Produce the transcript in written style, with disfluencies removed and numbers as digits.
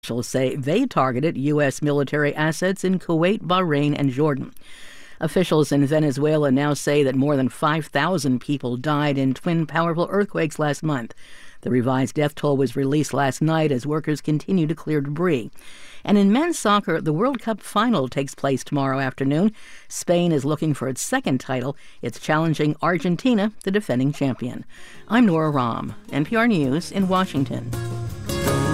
Officials say they targeted U.S. military assets in Kuwait, Bahrain, and Jordan. Officials in Venezuela now say that more than 5,000 people died in twin powerful earthquakes last month. The revised death toll was released last night as workers continue to clear debris. And in men's soccer, the World Cup final takes place tomorrow afternoon. Spain is looking for its second title. It's challenging Argentina, the defending champion. I'm Nora Raum, NPR News in Washington.